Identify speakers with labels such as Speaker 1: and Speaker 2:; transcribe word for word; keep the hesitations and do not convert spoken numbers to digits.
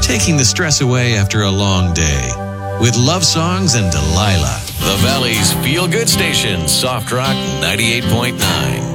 Speaker 1: taking the stress away after a long day. With love songs and Delilah.
Speaker 2: The Valley's feel-good station, Soft Rock ninety-eight point nine.